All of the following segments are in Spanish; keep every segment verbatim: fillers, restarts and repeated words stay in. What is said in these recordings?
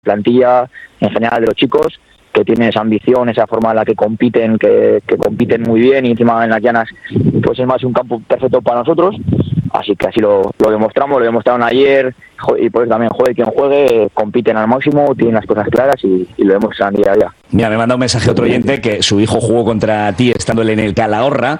plantilla, en general de los chicos, que tienen esa ambición, esa forma en la que compiten, que, que compiten muy bien, y encima en las llanas pues es más un campo perfecto para nosotros, así que así lo, lo demostramos, lo demostraron ayer, y por eso también juegue quien juegue, compiten al máximo, tienen las cosas claras y, y lo demuestran día a día. Mira, me manda un mensaje otro oyente que su hijo jugó contra ti estando en el Calahorra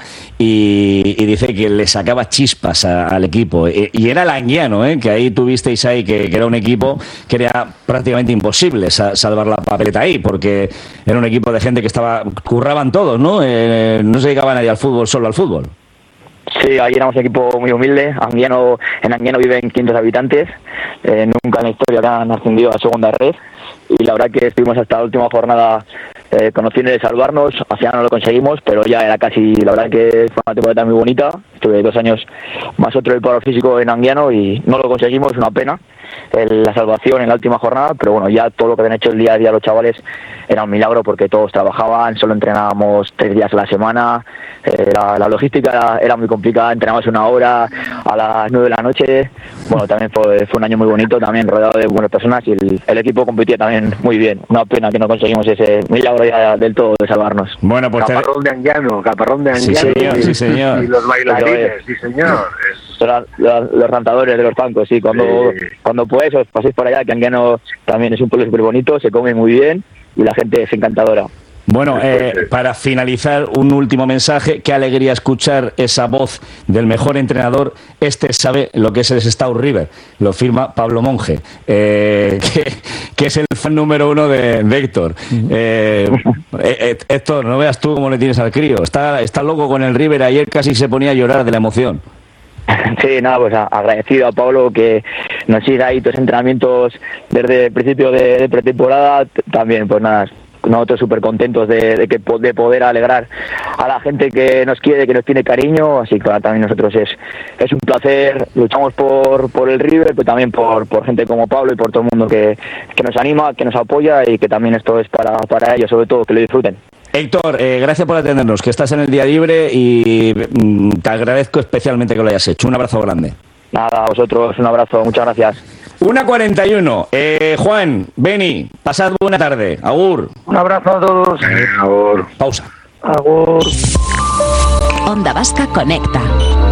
y, y dice que le sacaba chispas a, al equipo. Y, y era el Anguiano, ¿eh? Que ahí tuvisteis ahí, que, que era un equipo que era prácticamente imposible sa, salvar la papeleta ahí, porque era un equipo de gente que estaba, curraban todos, ¿no? Eh, no se dedicaba nadie al fútbol, solo al fútbol. Sí, ahí éramos un equipo muy humilde. Anguiano, en Anguiano viven quinientos habitantes, eh, nunca en la historia han ascendido a segunda red, y la verdad que estuvimos hasta la última jornada eh, con opciones de salvarnos. Al final no lo conseguimos, pero ya era casi, la verdad que fue una temporada muy bonita. Estuve dos años más otro del paro físico en Anguiano y no lo conseguimos, una pena el, la salvación en la última jornada, pero bueno, ya todo lo que habían hecho el día a día los chavales era un milagro, porque todos trabajaban, solo entrenábamos tres días a la semana, eh, la, la logística era, era muy complicada, entrenábamos una hora a las nueve de la noche. Bueno, también fue, fue un año muy bonito, también rodeado de buenas personas, y el, el equipo competía también muy bien. Una pena que no conseguimos ese milagro ya del todo de salvarnos. Bueno, pues Caparrón de Anguiano, caparrón de Anguiano. Sí, señor, y, sí, señor. Y los bailarines, sí, señor. Es... Los, los, los rantadores de los bancos, sí, cuando, sí. cuando puedes os paséis por allá, que Anguiano también es un pueblo súper bonito, se come muy bien y la gente es encantadora. Bueno, eh, para finalizar, un último mensaje. Qué alegría escuchar esa voz del mejor entrenador. Este sabe lo que es el Sestao River. Lo firma Pablo Monge, eh, que, que es el fan número uno de, de Héctor. Eh, eh, Héctor, no veas tú cómo le tienes al crío. Está, está loco con el River. Ayer casi se ponía a llorar de la emoción. Sí, nada, pues agradecido a Pablo que nos siga ahí todos los entrenamientos desde el principio de, de pretemporada. También, pues nada, nosotros súper contentos de, de, que, de poder alegrar a la gente que nos quiere, que nos tiene cariño, así que también nosotros es es un placer. Luchamos por por el River, pero también por por gente como Pablo y por todo el mundo que, que nos anima, que nos apoya, y que también esto es para, para ellos, sobre todo, que lo disfruten. Héctor, eh, gracias por atendernos, que estás en el día libre y mm, te agradezco especialmente que lo hayas hecho. Un abrazo grande. Nada, a vosotros un abrazo, muchas gracias. una cuarenta y uno. Eh, Juan, Beni, pasad buena tarde. Agur. Un abrazo a todos. Eh, agur. Pausa. Agur. Onda Vasca Conecta.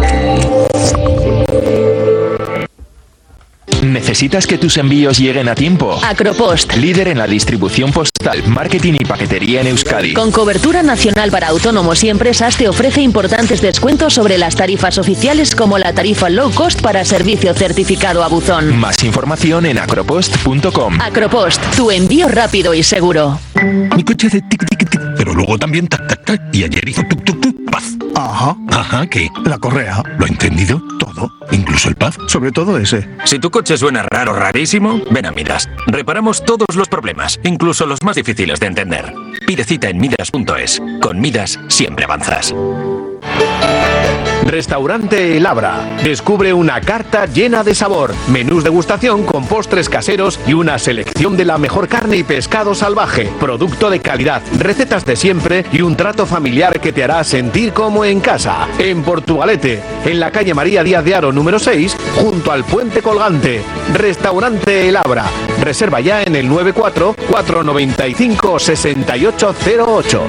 ¿Necesitas que tus envíos lleguen a tiempo? Acropost, líder en la distribución postal, marketing y paquetería en Euskadi. Con cobertura nacional para autónomos y empresas, te ofrece importantes descuentos sobre las tarifas oficiales, como la tarifa low cost para servicio certificado a buzón. Más información en acropost punto com. Acropost, tu envío rápido y seguro. Mi coche hace tic tic tic, pero luego también tac tac tac, y ayer hizo tuk tuk tuk, paz. Ajá. Ajá, ¿qué? La correa. ¿Lo ha encendido? Todo. ¿Incluso el paz? Sobre todo ese. Si tu coche suena raro, rarísimo, ven a Midas. Reparamos todos los problemas, incluso los más difíciles de entender. Pide cita en midas punto es. Con Midas siempre avanzas. Restaurante El Abra. Descubre una carta llena de sabor, menús degustación con postres caseros y una selección de la mejor carne y pescado salvaje, producto de calidad, recetas de siempre y un trato familiar que te hará sentir como en casa. En Portugalete, en la calle María Díaz de Haro número seis, junto al puente colgante. Restaurante El Abra. Reserva ya en el nueve cuatro cuatro nueve cinco seis ocho cero ocho.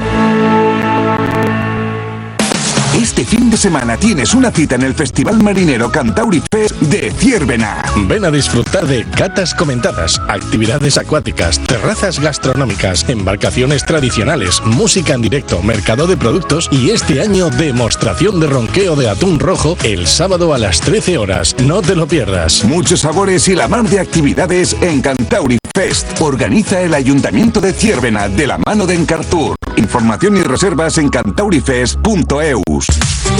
Este fin de semana tienes una cita en el Festival Marinero Cantauri Fest de Ciervena. Ven a disfrutar de catas comentadas, actividades acuáticas, terrazas gastronómicas, embarcaciones tradicionales, música en directo, mercado de productos y este año demostración de ronqueo de atún rojo el sábado a las trece horas. No te lo pierdas. Muchos sabores y la mar de actividades en Cantauri Fest. Organiza el Ayuntamiento de Ciervena de la mano de Encartur. Información y reservas en cantaurifest punto eus.